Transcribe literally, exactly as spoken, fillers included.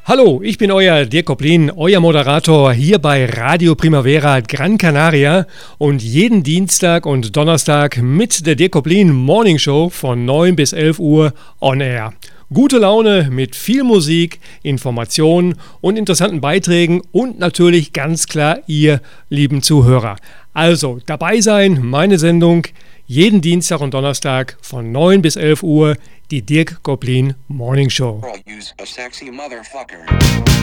Hallo, ich bin euer Dirk Koplin, euer Moderator hier bei Radio Primavera Gran Canaria und jeden Dienstag und Donnerstag mit der Dirk Koplin Morning Show von neun bis elf Uhr on air. Gute Laune mit viel Musik, Informationen und interessanten Beiträgen und natürlich ganz klar ihr lieben Zuhörer. Also dabei sein, meine Sendung jeden Dienstag und Donnerstag von neun bis elf Uhr, die Dirk Koplin Morning Show. Use a sexy motherfucker.